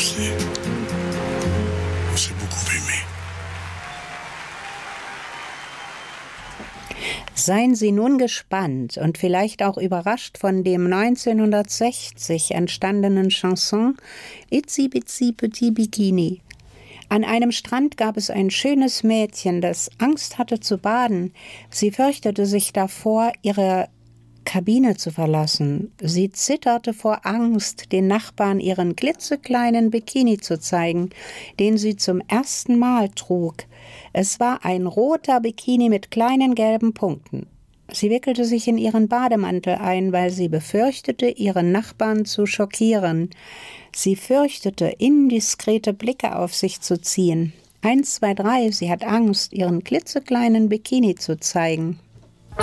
sait. On s'est beaucoup aimé. Seien Sie nun gespannt und vielleicht auch überrascht von dem 1960 entstandenen Chanson Itsy Bitsy Petit Bikini. An einem Strand gab es ein schönes Mädchen, das Angst hatte zu baden. Sie fürchtete sich davor, ihre Kabine zu verlassen. Sie zitterte vor Angst, den Nachbarn ihren klitzekleinen Bikini zu zeigen, den sie zum ersten Mal trug. Es war ein roter Bikini mit kleinen gelben Punkten. Sie wickelte sich in ihren Bademantel ein, weil sie befürchtete, ihre Nachbarn zu schockieren. Sie fürchtete, indiskrete Blicke auf sich zu ziehen. 1, 2, 3, sie hat Angst, ihren klitzekleinen Bikini zu zeigen.